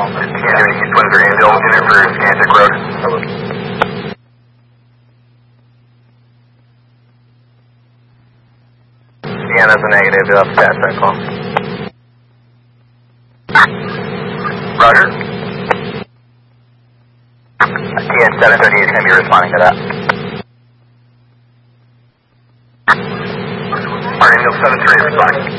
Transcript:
Scanner East Windsor Greenville, dinner for Scantic Road. Yeah, that's a negative. You'll have to pass that call. Roger. TN 738 is going to be responding to that. Arnie, 738 responding.